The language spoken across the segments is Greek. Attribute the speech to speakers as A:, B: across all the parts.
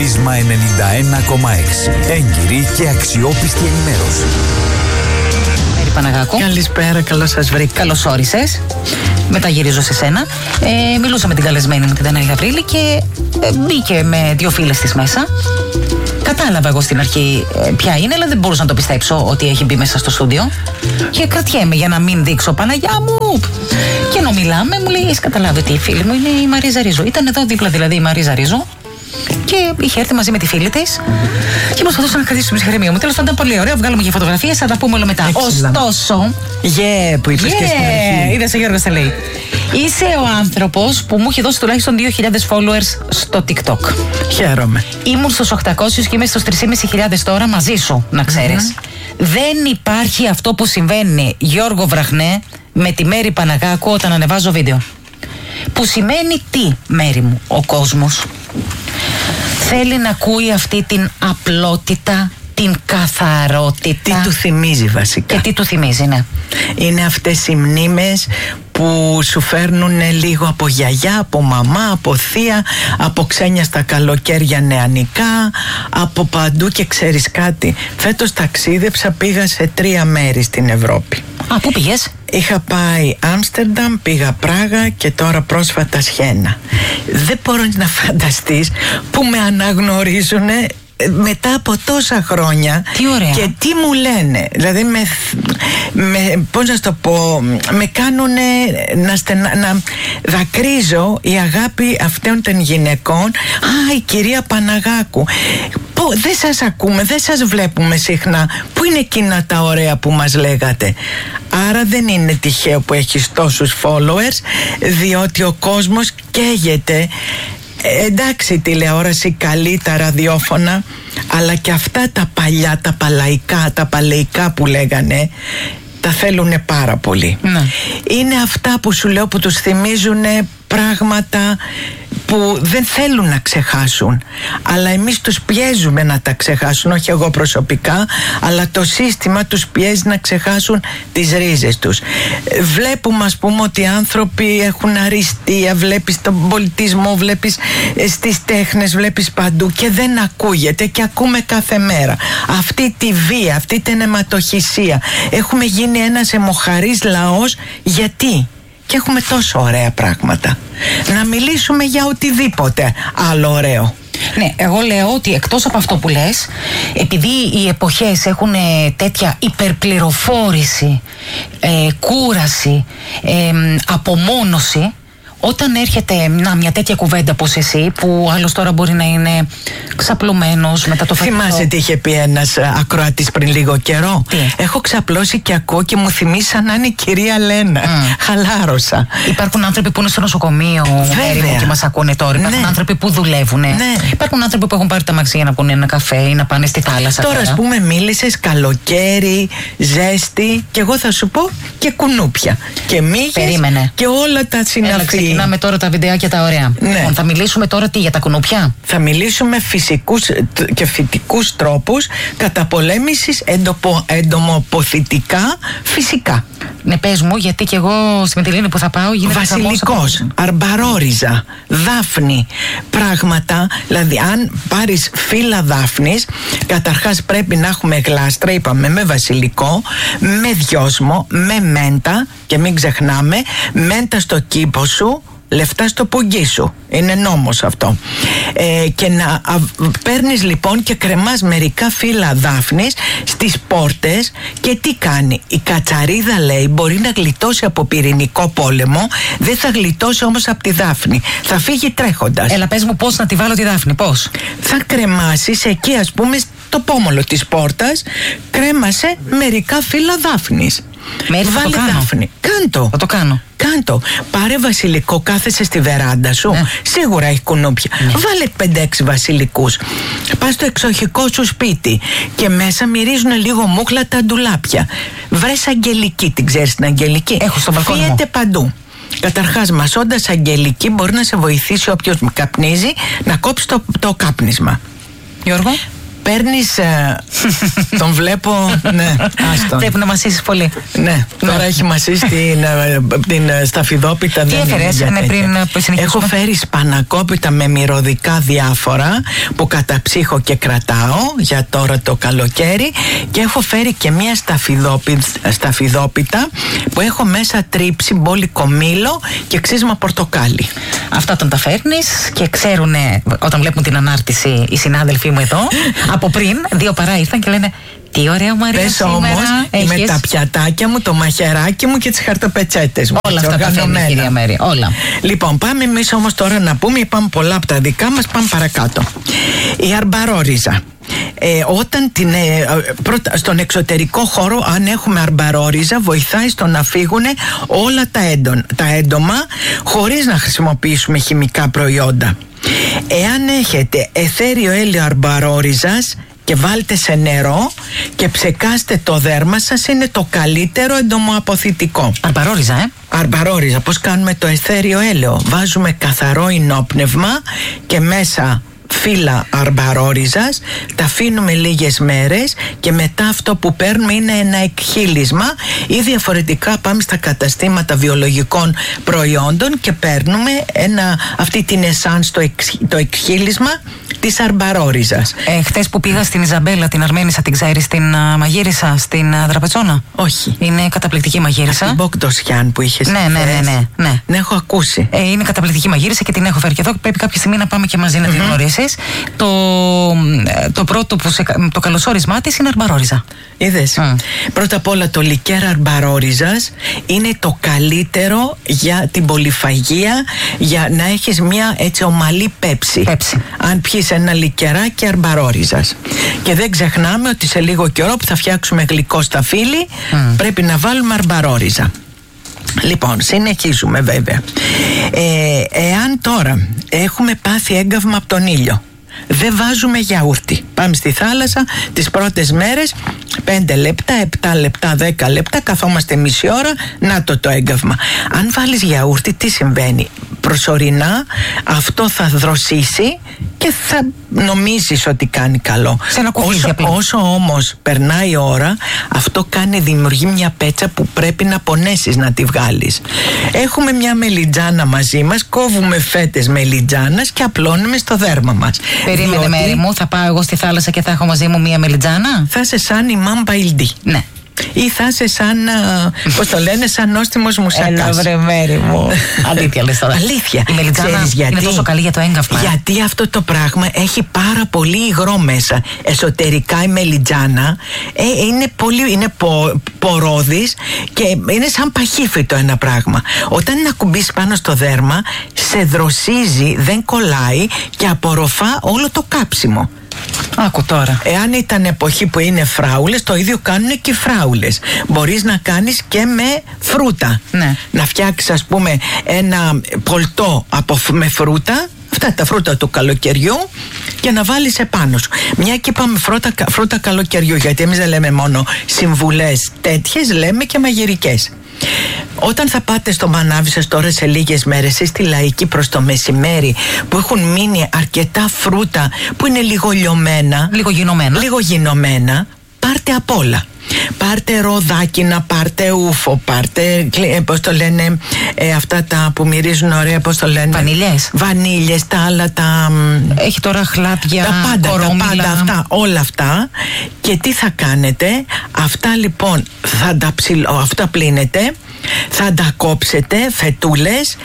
A: Πρίσμα 91,6. Έγκυρη και αξιόπιστη ενημέρωση.
B: Μέρη Παναγάκου.
C: Καλησπέρα, καλώς σας βρήκα.
B: Καλώς όρισες. Μετά γυρίζω σε σένα. Μιλούσα με την καλεσμένη μου την Δανάη Γαβρίλη και μπήκε με δύο φίλες της μέσα. Κατάλαβα εγώ στην αρχή ποια είναι, αλλά δεν μπορούσα να το πιστέψω ότι έχει μπει μέσα στο στούντιο. Και κρατιέμαι για να μην δείξω, Παναγιά μου. Και ενώ μιλάμε, μου λέει: έχεις καταλάβει ότι η φίλη μου είναι η Μαρίζα Ρίζο. Ήταν εδώ δίπλα δηλαδή η Μαρίζα Ρίζο. Και είχε έρθει μαζί με τη φίλη της και προσπαθούσα να κρατήσω την ψυχραιμία μου. Τέλος πάντων, ήταν πολύ ωραίο. Βγάλουμε και φωτογραφίες, θα τα πούμε όλα μετά. Ωστόσο.
C: Που είπες και στην αρχή.
B: Είδες ο Γιώργος τα λέει. Είσαι ο άνθρωπος που μου έχει δώσει τουλάχιστον 2.000 followers στο TikTok.
C: Χαίρομαι.
B: Ήμουν στους 800 και είμαι στους 3.500 τώρα μαζί σου, να ξέρεις. Δεν υπάρχει αυτό που συμβαίνει, Γιώργο Βραχνέ, με τη Μέρη Παναγάκου όταν ανεβάζω βίντεο. Που σημαίνει τι, Μέρη μου? Ο κόσμος θέλει να ακούει αυτή την απλότητα, την καθαρότητα.
C: Τι του θυμίζει βασικά?
B: Και τι του θυμίζει, ναι.
C: Είναι αυτές οι μνήμες που σου φέρνουν λίγο από γιαγιά, από μαμά, από θεία, από ξένια στα καλοκαίρια νεανικά, από παντού. Και ξέρεις κάτι, φέτος ταξίδεψα, πήγα σε 3 μέρη στην Ευρώπη.
B: Α, πού πήγες?
C: Είχα πάει Άμστερνταμ, πήγα Πράγα και τώρα πρόσφατα Σιένα. Δεν μπορώ να φανταστείς που με αναγνωρίζουνε μετά από τόσα χρόνια.
B: Τι ωραία.
C: Και τι μου λένε. Δηλαδή πώς να το πω, με κάνουνε να δακρύζω η αγάπη αυτών των γυναικών. Α, η κυρία Παναγάκου. Δεν σας ακούμε, δεν σας βλέπουμε συχνά. Πού είναι εκείνα τα ωραία που μας λέγατε? Άρα δεν είναι τυχαίο που έχεις τόσους followers, διότι ο κόσμος καίγεται. Εντάξει, τηλεόραση καλή, τα ραδιόφωνα, αλλά και αυτά τα παλιά, τα παλαιικά που λέγανε, τα θέλουνε πάρα πολύ. Ναι. Είναι αυτά που σου λέω που τους θυμίζουνε πράγματα που δεν θέλουν να ξεχάσουν, αλλά εμείς τους πιέζουμε να τα ξεχάσουν, όχι εγώ προσωπικά, αλλά το σύστημα τους πιέζει να ξεχάσουν τις ρίζες τους. Βλέπουμε, ας πούμε, ότι οι άνθρωποι έχουν αριστεία, βλέπεις τον πολιτισμό, βλέπεις στις τέχνες, βλέπεις παντού και δεν ακούγεται, και ακούμε κάθε μέρα αυτή τη βία, αυτή την αιματοχυσία. Έχουμε γίνει ένας αιμοχαρής λαός. Γιατί? Και έχουμε τόσο ωραία πράγματα. Να μιλήσουμε για οτιδήποτε άλλο ωραίο.
B: Ναι, εγώ λέω ότι εκτός από αυτό που λες, επειδή οι εποχές έχουν τέτοια υπερπληροφόρηση, κούραση, απομόνωση, όταν έρχεται μια τέτοια κουβέντα όπως εσύ, που άλλος τώρα μπορεί να είναι ξαπλωμένος μετά το φαγητό.
C: Θυμάσαι τι είχε πει ένας ακροατής πριν λίγο καιρό?
B: Τι?
C: Έχω ξαπλώσει και ακούω και μου θυμίσα να είναι η κυρία Λένα. Χαλάρωσα.
B: Υπάρχουν άνθρωποι που είναι στο νοσοκομείο και μας ακούνε τώρα. Υπάρχουν άνθρωποι που δουλεύουν. Υπάρχουν άνθρωποι που έχουν πάρει τα μαξί για να πούνε ένα καφέ ή να πάνε στη θάλασσα.
C: Τώρα, ας πούμε, μίλησες καλοκαίρι, ζέστη, και εγώ θα σου πω και κουνούπια και μύγες και όλα τα συναφή.
B: Ξεκινάμε τώρα τα βιντεάκια τα ωραία.
C: Ναι.
B: Θα μιλήσουμε τώρα τι, για τα κουνούπια? Θα
C: μιλήσουμε φυσικούς και φυτικούς τρόπους καταπολέμησης εντομοποθητικά φυσικά.
B: Ναι, πες μου, γιατί και εγώ στη Μυτιλήνη που θα πάω γίνεται
C: βασιλικός, αρμπαρόριζα, δάφνη, πράγματα. Δηλαδή, αν πάρεις φύλλα δάφνης, καταρχάς πρέπει να έχουμε γλάστρα, είπαμε, με βασιλικό, με δυόσμο, με μέντα, και μην ξεχνάμε, μέντα στο κήπο σου, λεφτά στο πουγγί σου. Είναι νόμος αυτό. Και να παίρνεις λοιπόν και κρεμάς μερικά φύλλα δάφνης στις πόρτες. Και τι κάνει? Η κατσαρίδα, λέει, μπορεί να γλιτώσει από πυρηνικό πόλεμο, δεν θα γλιτώσει όμως από τη δάφνη. Θα φύγει τρέχοντας.
B: Έλα, πες μου πώς να τη βάλω τη δάφνη, πώς?
C: Θα κρεμάσεις εκεί, ας πούμε, στο πόμολο της πόρτας, κρέμασε μερικά φύλλα δάφνης.
B: Βάλε
C: δάφνη. Κάντο.
B: Θα το κάνω.
C: Κάντο. Πάρε βασιλικό, κάθεσαι στη βεράντα σου. Ναι. Σίγουρα έχει κουνούπια. Ναι. Βάλε 5-6 βασιλικούς. Πας στο εξοχικό σου σπίτι και μέσα μυρίζουν λίγο μούχλα τα ντουλάπια. Βρες αγγελική, την ξέρεις την αγγελική?
B: Έχω στο μπαλκόνι μου.
C: Φύγεται παντού. Καταρχάς, μασώντας αγγελική, μπορεί να σε βοηθήσει όποιος καπνίζει να κόψει το κάπνισμα.
B: Γιώργο.
C: παίρνεις, τον βλέπω, ναι, άστον.
B: Πρέπει να μασίσεις πολύ.
C: Ναι, τώρα έχει μασίσει την σταφιδόπιτα.
B: Τι έφερες πριν συνεχίσουμε?
C: Έχω φέρει σπανακόπιτα με μυρωδικά διάφορα που καταψύχω και κρατάω για τώρα το καλοκαίρι, και έχω φέρει και μια σταφιδόπιτα που έχω μέσα τρίψη, μπόλικο μήλο και ξύσμα πορτοκάλι.
B: Αυτά όταν τα φέρνεις και ξέρουν, όταν βλέπουν την ανάρτηση οι συνάδελφοί μου εδώ, από πριν 2 παρά ήρθαν και λένε τι ωραία Μαρία.
C: Πες όμως, με τα πιατάκια μου, το μαχαιράκι μου και τις χαρτοπετσέτες μου.
B: Όλα αυτά τα φέρνει, κυρία Μέρη, όλα.
C: Λοιπόν, πάμε εμείς όμως τώρα να πούμε, είπαμε πολλά από τα δικά μας, πάμε παρακάτω. Η αρμπαρόριζα. Όταν στον εξωτερικό χώρο, αν έχουμε αρμπαρόριζα, βοηθάει στο να φύγουν όλα τα έντομα χωρίς να χρησιμοποιήσουμε χημικά προϊόντα. Εάν έχετε εθέριο έλαιο αρμπαρόριζας και βάλτε σε νερό και ψεκάστε το δέρμα σας, είναι το καλύτερο εντομοαποθητικό.
B: Αρμπαρόριζα,
C: Αρμπαρόριζα. Πώς κάνουμε το εθέριο έλαιο? Βάζουμε καθαρό ινόπνευμα και μέσα φύλλα αρμπαρόριζας, τα αφήνουμε λίγες μέρες και μετά αυτό που παίρνουμε είναι ένα εκχύλισμα, ή διαφορετικά πάμε στα καταστήματα βιολογικών προϊόντων και παίρνουμε αυτή την εσάνς, το εκχύλισμα της αρμπαρόριζας.
B: Χτες που πήγα στην Ιζαμπέλα, την Αρμένισσα, την ξέρεις, την μαγείρισα στην Δραπετσόνα?
C: Όχι.
B: Είναι καταπληκτική μαγείρισα.
C: Την Μποκτοσιάν που είχες.
B: Ναι.
C: Ναι, έχω ακούσει.
B: Είναι καταπληκτική μαγείρισα και την έχω φέρει και εδώ. Πρέπει κάποια στιγμή να πάμε και μαζί να την γνωρίσεις. Το πρώτο το καλωσόρισμά της είναι αρμπαρόριζα.
C: Είδες. Πρώτα απ' όλα το λικέρ αρμπαρόριζας είναι το καλύτερο για την πολυφαγία, για να έχεις μια έτσι ομαλή πέψη. Αν πιείς ένα λικεράκι αρμπαρόριζας. Και δεν ξεχνάμε ότι σε λίγο καιρό που θα φτιάξουμε γλυκό σταφύλι, πρέπει να βάλουμε αρμπαρόριζα. Λοιπόν, συνεχίζουμε βέβαια. Εάν τώρα έχουμε πάθει έγκαυμα από τον ήλιο, δεν βάζουμε γιαούρτι. Πάμε στη θάλασσα τις πρώτες μέρες, 5 λεπτά, 7 λεπτά, 10 λεπτά, καθόμαστε μισή ώρα, να το έγκαυμα. Αν βάλεις γιαούρτι, τι συμβαίνει? Προσωρινά αυτό θα δροσίσει και θα νομίζεις ότι κάνει καλό. Όσο όμως περνάει η ώρα, αυτό δημιουργεί μια πέτσα που πρέπει να πονέσεις να τη βγάλεις. Έχουμε μια μελιτζάνα μαζί μας, κόβουμε φέτες μελιτζάνας και απλώνουμε στο δέρμα μας.
B: Περίμενε, Μέρη μου, θα πάω εγώ στη θάλασσα και θα έχω μαζί μου μια μελιτζάνα?
C: Θα είσαι σαν η Μάμπα Ηλντή.
B: Ναι.
C: Ή θα είσαι σαν, πώς το λένε, σαν νόστιμος μουσακάς.
B: Έλα βρε Μέρη μου. Αλήθεια λες τώρα.
C: Αλήθεια.
B: Η μελιτζάνα είναι τόσο καλή για το έγκαυμα.
C: Γιατί αυτό το πράγμα έχει πάρα πολύ υγρό μέσα. Εσωτερικά η μελιτζάνα είναι πορόδης και είναι σαν παχύφυτο ένα πράγμα. Όταν είναι ακουμπήσει πάνω στο δέρμα, σε δροσίζει, δεν κολλάει και απορροφά όλο το κάψιμο.
B: Άκου τώρα.
C: Εάν ήταν εποχή που είναι φράουλες, το ίδιο κάνουν και οι φράουλες. Μπορείς να κάνεις και με φρούτα.
B: Ναι.
C: Να φτιάξεις, ας πούμε, ένα πολτό με φρούτα, αυτά τα φρούτα του καλοκαιριού, και να βάλεις επάνω σου. Μια και είπαμε φρούτα καλοκαιριού, γιατί εμείς δεν λέμε μόνο συμβουλές τέτοιες, λέμε και μαγειρικές. Όταν θα πάτε στο μανάβι σας τώρα σε λίγες μέρες ή στη Λαϊκή προς το μεσημέρι, που έχουν μείνει αρκετά φρούτα που είναι λίγο λιωμένα, λίγο γινωμένα, πάρτε απ' όλα. Πάρτε ροδάκινα, πάρτε ούφο, πάρτε, πώς το λένε, αυτά τα που μυρίζουν ωραία, πώς το λένε, βανίλιες, τα άλλα
B: έχει τώρα χλάπια,
C: τα πάντα αυτά, όλα αυτά. Και τι θα κάνετε? Αυτά λοιπόν αυτά πλύνετε, θα τα κόψετε, φετούλες,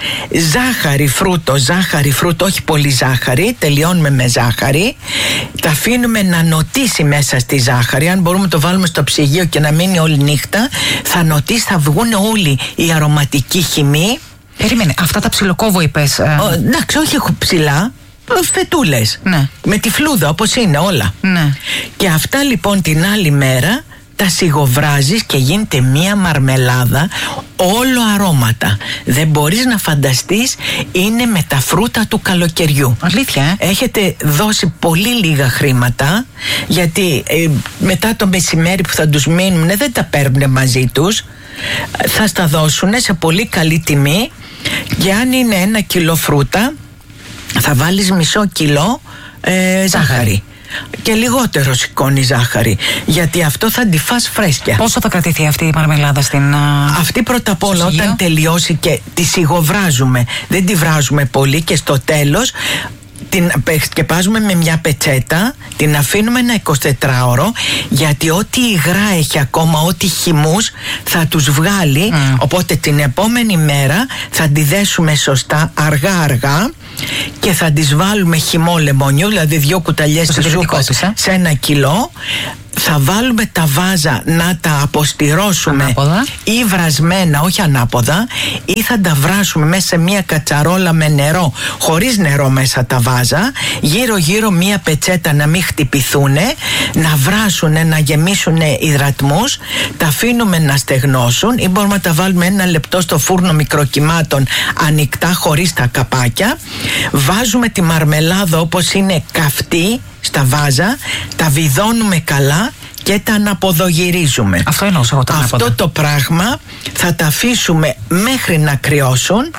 C: ζάχαρη φρούτο, όχι πολύ ζάχαρη, τελειώνουμε με ζάχαρη, τα αφήνουμε να νοτίσει μέσα στη ζάχαρη. Αν μπορούμε το βάλουμε στο ψυγείο και να μείνει όλη νύχτα, θα νοτίσει, θα βγουν όλοι οι αρωματικοί χυμοί.
B: Περίμενε, αυτά τα ψιλοκόβω είπες?
C: Εντάξει, όχι ψηλά, φετούλες, ναι. Με τη φλούδα όπως είναι όλα, ναι. Και αυτά λοιπόν την άλλη μέρα τα σιγοβράζεις και γίνεται μία μαρμελάδα όλο αρώματα. Δεν μπορείς να φανταστείς, είναι με τα φρούτα του καλοκαιριού.
B: Αλήθεια,
C: Έχετε δώσει πολύ λίγα χρήματα, γιατί μετά το μεσημέρι που θα τους μείνουν δεν τα παίρνουν μαζί τους, θα στα δώσουν σε πολύ καλή τιμή. Και αν είναι 1 κιλό φρούτα, θα βάλεις μισό κιλό ζάχαρη. και λιγότερο σηκώνει ζάχαρη, γιατί αυτό θα τη φας φρέσκια.
B: Πόσο θα κρατηθεί αυτή η μαρμελάδα στην...
C: Αυτή πρώτα απ' όλα όταν τελειώσει και τη σιγοβράζουμε, δεν τη βράζουμε πολύ, και στο τέλος την σκεπάζουμε με μια πετσέτα, την αφήνουμε ένα 24ωρο, γιατί ό,τι υγρά έχει ακόμα, ό,τι χυμούς θα τους βγάλει, οπότε την επόμενη μέρα θα τη δέσουμε σωστά αργά και θα τις βάλουμε χυμό λεμονιού, δηλαδή 2 κουταλιές της σούπας σε 1 κιλό. Θα βάλουμε τα βάζα να τα αποστηρώσουμε
B: ανάποδα,
C: ή βρασμένα, όχι ανάποδα, ή θα τα βράσουμε μέσα σε μια κατσαρόλα με νερό, χωρίς νερό μέσα τα βάζα, γύρω μια πετσέτα να μην χτυπηθούνε, να βράσουνε, να γεμίσουνε υδρατμούς, τα αφήνουμε να στεγνώσουν, ή μπορούμε να τα βάλουμε 1 λεπτό στο φούρνο μικροκυμάτων ανοιχτά χωρίς τα καπάκια. Βάζουμε τη μαρμελάδα όπως είναι καυτή στα βάζα, τα βιδώνουμε καλά και τα αναποδογυρίζουμε.
B: Αυτό εννοούσα εγώ.
C: Αυτό το πράγμα θα τα αφήσουμε μέχρι να κρυώσουν,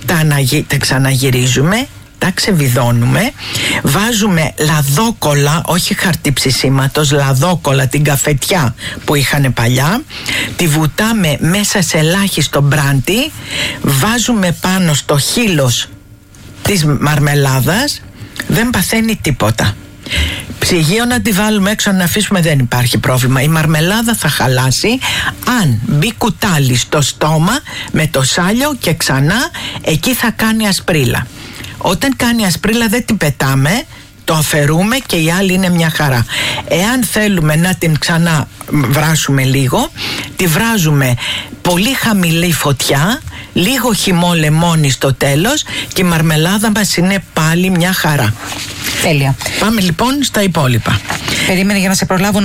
C: τα ξαναγυρίζουμε, τα ξεβιδώνουμε, βάζουμε λαδόκολλα, όχι χαρτί ψησίματος, λαδόκολλα, την καφετιά που είχαν παλιά, τη βουτάμε μέσα σε ελάχιστο μπράντι, βάζουμε πάνω στο χείλος της μαρμελάδας, δεν παθαίνει τίποτα. Ψυγείο να τη βάλουμε έξω, να αφήσουμε, δεν υπάρχει πρόβλημα. Η μαρμελάδα θα χαλάσει αν μπει κουτάλι στο στόμα με το σάλιο και ξανά εκεί θα κάνει ασπρίλα. Όταν κάνει ασπρίλα δεν την πετάμε, το αφαιρούμε και η άλλη είναι μια χαρά. Εάν θέλουμε να την ξανά βράσουμε λίγο, τη βράζουμε πολύ χαμηλή φωτιά, λίγο χυμό λεμόνι στο τέλος και η μαρμελάδα μας είναι πάλι μια χαρά.
B: Τέλεια.
C: Πάμε λοιπόν στα υπόλοιπα.
B: Περίμενε για να σε προλάβω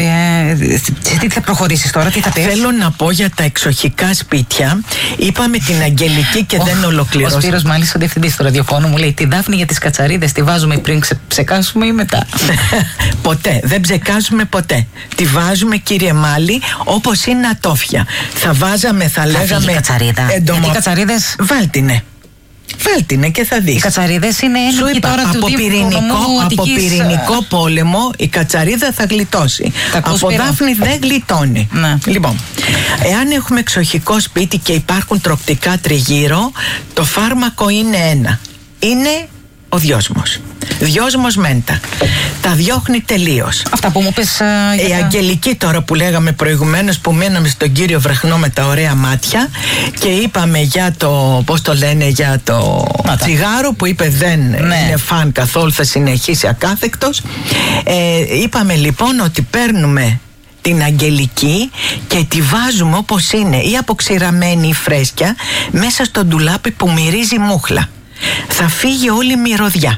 B: τι θα προχωρήσεις τώρα, τι θα πεις?
C: Θέλω να πω για τα εξοχικά σπίτια. Είπαμε την Αγγελική και δεν ολοκληρώσαμε.
B: Ο Σπύρος μάλιστα, ο διευθυντής του ραδιοφώνου, μου λέει τη Δάφνη για τις κατσαρίδες τη βάζουμε πριν ψεκάσουμε ή μετά?
C: Ποτέ, δεν ψεκάζουμε ποτέ. Τη βάζουμε, κύριε Μάλη, όπως είναι ατόφια. Θα βάζαμε, θα λέγαμε
B: κατσαρίδα. Γιατί οι κατσαρίδες...
C: Βάλτινε και θα δεις.
B: Οι κατσαρίδες είναι
C: ένικοι τώρα από πυρηνικό πόλεμο. Η κατσαρίδα θα γλιτώσει. Από Δάφνη δεν γλιτώνει.
B: Ναι.
C: Λοιπόν, εάν έχουμε εξοχικό σπίτι και υπάρχουν τροκτικά τριγύρω, το φάρμακο είναι ένα. Είναι ο δυόσμος. Δυόσμος μέντα. Τα διώχνει τελείως.
B: Αυτά που μου πες
C: η Αγγελική τώρα που λέγαμε προηγουμένως, που μείναμε στον κύριο Βραχνό με τα ωραία μάτια και είπαμε για το, πώς το λένε, για το τσιγάρο που είπε δεν είναι φαν καθόλου, θα συνεχίσει ακάθεκτος. Είπαμε λοιπόν ότι παίρνουμε την Αγγελική και τη βάζουμε όπως είναι, ή αποξηραμένη ή φρέσκια, μέσα στο ντουλάπι που μυρίζει μούχλα. Θα φύγει όλη η μυρωδιά.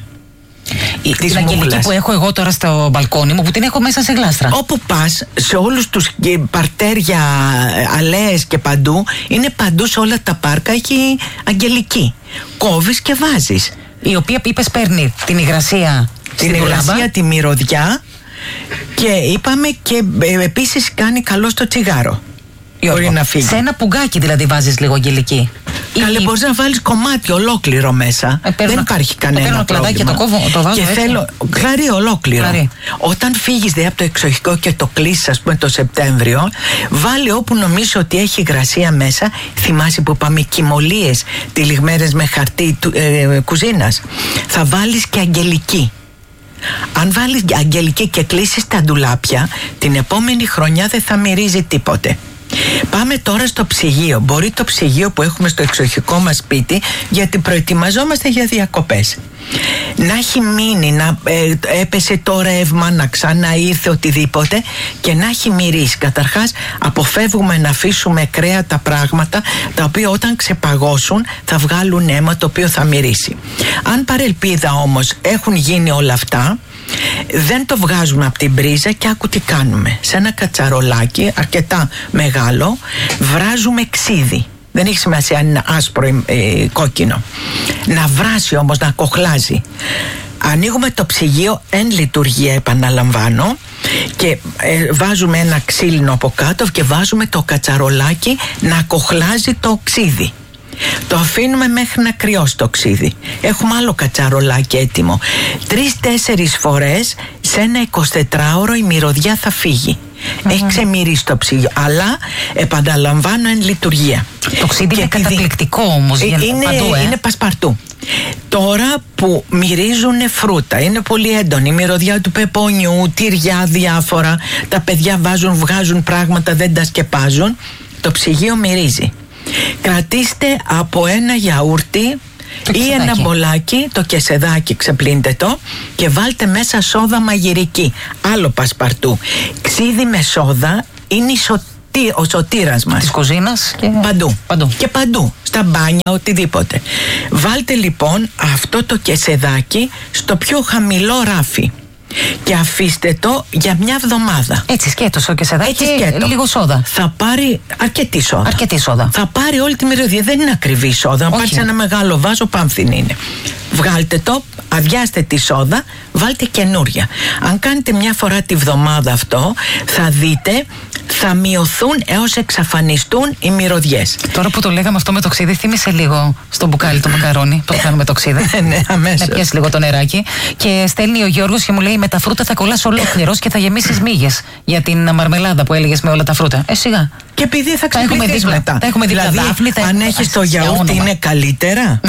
B: Την Αγγελική που έχω εγώ τώρα στο μπαλκόνι μου, που την έχω μέσα σε γλάστρα.
C: Όπου πας, σε όλους τους παρτέρια, αλέες και παντού, είναι παντού σε όλα τα πάρκα, έχει Αγγελική. Κόβεις και βάζεις.
B: Η οποία, είπες, παίρνει την υγρασία,
C: τη μυρωδιά, και είπαμε και επίσης κάνει καλό στο τσιγάρο. Μπορεί να φύγει.
B: Σε ένα πουγγάκι δηλαδή βάζεις λίγο Αγγελική.
C: Καλέ, μπορείς να βάλεις κομμάτι ολόκληρο μέσα. Δεν υπάρχει κανένα πρόβλημα.
B: Και το κόβω, το βάζω.
C: Και θέλω κλαρί ολόκληρο.
B: Κλαρί.
C: Όταν φύγεις από το εξοχικό και το κλείσεις, ας πούμε, το Σεπτέμβριο, βάλει όπου νομίζεις ότι έχει υγρασία μέσα. Θυμάσαι που είπαμε κυμολίες τυλιγμένες με χαρτί κουζίνας. Θα βάλεις και Αγγελική. Αν βάλεις Αγγελική και κλείσεις τα ντουλάπια, την επόμενη χρονιά δεν θα μυρίζει τίποτε. Πάμε τώρα στο ψυγείο. Μπορεί το ψυγείο που έχουμε στο εξοχικό μας σπίτι, γιατί προετοιμαζόμαστε για διακοπές, να έχει μείνει, να έπεσε το ρεύμα, να ξαναήρθε οτιδήποτε και να έχει μυρίσει. Καταρχάς αποφεύγουμε να αφήσουμε κρέατα πράγματα, τα οποία όταν ξεπαγώσουν θα βγάλουν αίμα, το οποίο θα μυρίσει. Αν παρελπίδα όμως έχουν γίνει όλα αυτά, δεν το βγάζουμε από την πρίζα και άκου τι κάνουμε. Σε ένα κατσαρολάκι αρκετά μεγάλο βράζουμε ξύδι. Δεν έχει σημασία αν είναι άσπρο ή κόκκινο. Να βράσει όμως, να κοχλάζει. Ανοίγουμε το ψυγείο εν λειτουργία, επαναλαμβάνω, και βάζουμε ένα ξύλινο από κάτω και βάζουμε το κατσαρολάκι να κοχλάζει το ξύδι. Το αφήνουμε μέχρι να κρυώσει το ξύδι. Έχουμε άλλο κατσαρολάκι έτοιμο. 3-4 φορές σε ένα 24ωρο η μυρωδιά θα φύγει. Έχει ξεμυρίσει το ψυγείο, αλλά επαναλαμβάνω εν λειτουργία.
B: Το ξύδι είναι καταπληκτικό όμως για παντού,
C: είναι πασπαρτού. Τώρα που μυρίζουν φρούτα, είναι πολύ έντονη η μυρωδιά του πεπονιού, τυριά διάφορα, τα παιδιά βγάζουν πράγματα, δεν τα σκεπάζουν, το ψυγείο μυρίζει. Κρατήστε από ένα γιαούρτι ή ένα μπολάκι, το κεσεδάκι, ξεπλύντε το και βάλτε μέσα σόδα μαγειρική, άλλο πασπαρτού. Ξύδι με σόδα είναι ο σωτήρας μας.
B: Της κουζίνας και
C: παντού. Και παντού, στα μπάνια, οτιδήποτε. Βάλτε λοιπόν αυτό το κεσεδάκι στο πιο χαμηλό ράφι και αφήστε το για μια εβδομάδα.
B: Έτσι σκέτο ο κεσεδάκι, λίγο σόδα.
C: Θα πάρει αρκετή σόδα. Θα πάρει όλη τη μυρωδιά. Δεν είναι ακριβή σόδα. Αν πάρει ένα μεγάλο βάζο, πάμφθιν είναι. Βγάλτε το, αδειάστε τη σόδα, βάλτε καινούρια. Αν κάνετε μια φορά τη βδομάδα αυτό, θα δείτε, θα μειωθούν έως εξαφανιστούν οι μυρωδιές.
B: Τώρα που το λέγαμε αυτό με το ξύδι, θύμισε λίγο στο μπουκάλι το μακαρόνι που κάνουμε το ξύδι.
C: Ναι, αμέσως.
B: Να πιάσει λίγο το νεράκι. Και στέλνει ο Γιώργος και μου λέει: με τα φρούτα θα κολλάς ολόκληρος και θα γεμίσεις μύγες για την μαρμελάδα που έλεγες με όλα τα φρούτα. Σιγά.
C: Και επειδή θα ξεπληθείς μετά.
B: Τα έχουμε δει
C: δηλαδή,
B: δάφνη,
C: αν έχεις το γιαούρτι είναι καλύτερα.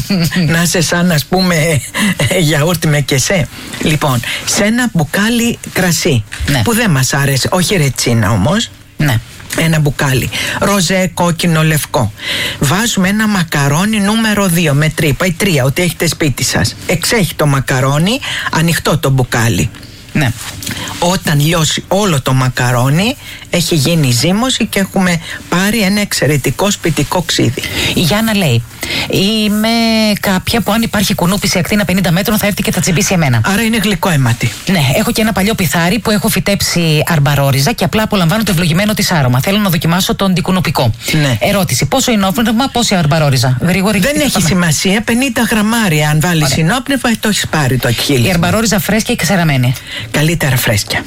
C: Να είσαι σαν, ας πούμε, γιαούρτι με κεσέ. Λοιπόν, σε ένα μπουκάλι κρασί, που δεν μας άρεσε, όχι ρετσίνα όμως.
B: Ναι.
C: Ένα μπουκάλι ροζέ, κόκκινο, λευκό. Βάζουμε ένα μακαρόνι νούμερο 2 με τρύπα ή 3, ό,τι έχετε σπίτι σας. Εξέχει το μακαρόνι, ανοιχτό το μπουκάλι.
B: Ναι.
C: Όταν λιώσει όλο το μακαρόνι, έχει γίνει ζύμωση και έχουμε πάρει ένα εξαιρετικό σπιτικό ξύδι.
B: Η Γιάννα λέει: είμαι κάποια που αν υπάρχει κουνούπι σε ακτίνα 50 μέτρων θα έρθει και θα τσιμπήσει εμένα.
C: Άρα είναι γλυκό αίματι.
B: Ναι, έχω και ένα παλιό πιθάρι που έχω φυτέψει αρμπαρόριζα και απλά απολαμβάνω το ευλογημένο της άρωμα. Θέλω να δοκιμάσω το αντικουνουπικό. Ναι. Ερώτηση: πόσο ενόπνευμα, πόση αρμπαρόριζα? Γρήγορη. Δεν
C: έχει σημασία, 50 γραμμάρια. Αν βάλει ενόπνευμα, το έχει πάρει το εκχύλισμα.
B: Η αρμπαρόριζα φρέσκια και ξεραμένη.
C: Καλύτερα φρέσκια.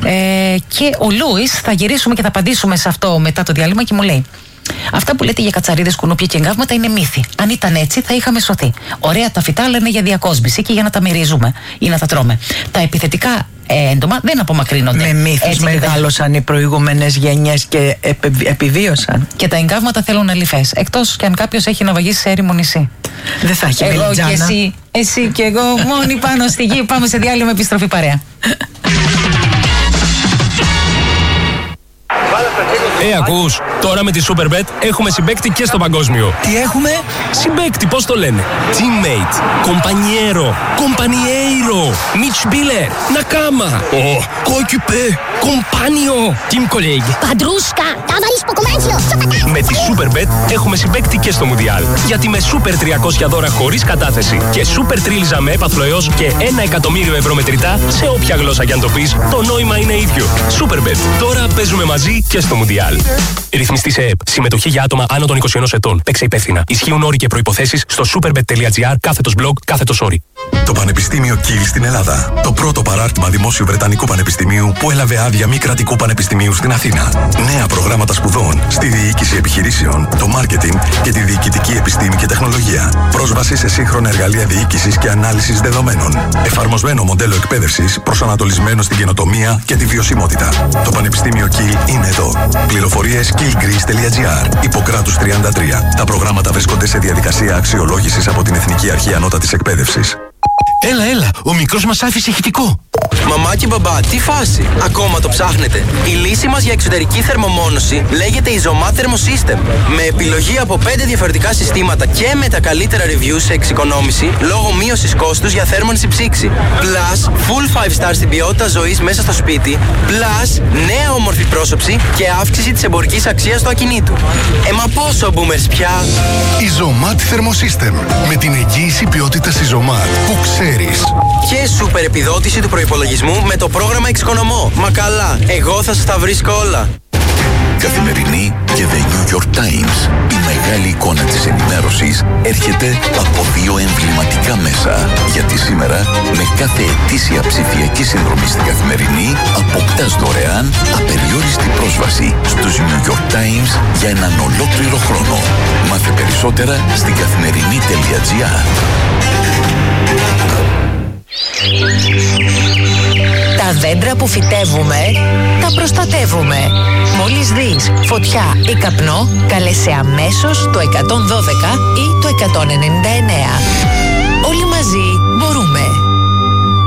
B: Και ο Λούις, θα γυρίσουμε και θα απαντήσουμε σε αυτό μετά το διάλειμμα και μου λέει: αυτά που λέτε για κατσαρίδες, κουνούπια και εγκάβματα είναι μύθι. Αν ήταν έτσι, θα είχαμε σωθεί. Ωραία τα φυτά λένε για διακόσμηση και για να τα μυρίζουμε ή να τα τρώμε. Τα επιθετικά έντομα δεν απομακρύνονται.
C: Με μύθους μεγάλωσαν οι προηγούμενες γενιές και επιβίωσαν.
B: Και τα εγκάβματα θέλουν αληθές. Εκτός και αν κάποιος έχει να βαγίσει σε έρημο νησί.
C: Δεν θα έχει
B: εγώ και εσύ και εγώ μόνοι πάνω στη γη. Πάμε σε διάλειμμα, επιστροφή παρέα.
D: Ακούς, τώρα με τη Superbet έχουμε συμπαίκτη και στο παγκόσμιο.
A: Τι έχουμε?
D: Συμπαίκτη, πώς το λένε? Teammate, compañero, compañeiro, Mitspieler, Nakama, coéquipier, compagno, team colleague.
E: Padrusca, tavarisko komancio.
D: Με τη Superbet έχουμε συμπαίκτη και στο Μουντιάλ. Γιατί με Super 300 δώρα χωρίς κατάθεση και Super Τρίλιζα με έπαθλο έως και 1 εκατομμύριο ευρώ μετρητά σε όποια γλώσσα κι αν το πεις, το νόημα είναι ίδιο. Superbet, τώρα παίζουμε μαζί και στο Μουντιάλ. Ρυθμιστή σε ΕΕΠ. Συμμετοχή για άτομα άνω των 21 ετών. Παίξε υπεύθυνα. Ισχύουν όροι και προϋποθέσεις στο superbet.gr/blog/sorry.
F: Το Πανεπιστήμιο Κιλ στην Ελλάδα. Το πρώτο παράρτημα δημόσιου Βρετανικού Πανεπιστημίου που έλαβε άδεια μη κρατικού πανεπιστημίου στην Αθήνα. Νέα προγράμματα σπουδών στη διοίκηση επιχειρήσεων, το μάρκετινγκ και τη διοικητική επιστήμη και τεχνολογία. Πρόσβαση σε σύγχρονα εργαλεία διοίκησης και ανάλυσης δεδομένων. Εφαρμοσμένο μοντέλο εκπαίδευσης προσανατολισμένο στην καινοτομία και τη βιωσιμότητα. Το Πανεπιστήμιο Κιλ είναι εδώ. Πληροφορίες killgreece.gr. Ιπποκράτους 33. Τα προγράμματα βρίσκονται σε διαδικασία αξιολόγησης από την Εθνική Αρχή Ανώτατης Εκπαίδευσης.
A: Έλα, ο μικρός μας άφησε ηχητικό.
G: Μαμά και μπαμπά, τι φάση? Ακόμα το ψάχνετε? Η λύση μας για εξωτερική θερμομόνωση λέγεται Isomat Thermosystem. Με επιλογή από 5 διαφορετικά συστήματα και με τα καλύτερα reviews σε εξοικονόμηση λόγω μείωσης κόστους για θέρμανση ψήξη. Plus, full 5 stars στην ποιότητα ζωής μέσα στο σπίτι. Plus, νέα όμορφη πρόσωψη και αύξηση της εμπορικής αξίας του ακινήτου. Μα πόσο boomers πια?
H: Isomat Thermosystem. Με την εγγύηση ποιότητας Isomat που ξέρεις.
G: Και σούπερ επιδότηση του προϋπολογισμού με το πρόγραμμα Εξοικονομώ. Μα καλά, εγώ θα σας τα βρίσκω όλα.
I: Καθημερινή και The New York Times. Η μεγάλη εικόνα της ενημέρωσης έρχεται από δύο εμβληματικά μέσα. Γιατί σήμερα, με κάθε ετήσια ψηφιακή συνδρομή στην Καθημερινή, αποκτάς δωρεάν απεριόριστη πρόσβαση στους New York Times για έναν ολόκληρο χρόνο. Μάθε περισσότερα στην καθημερινή.gr.
J: Τα δέντρα που φυτεύουμε, τα προστατεύουμε. Μόλις δεις φωτιά ή καπνό, καλέσαι αμέσως το 112 ή το 199. Όλοι μαζί μπορούμε.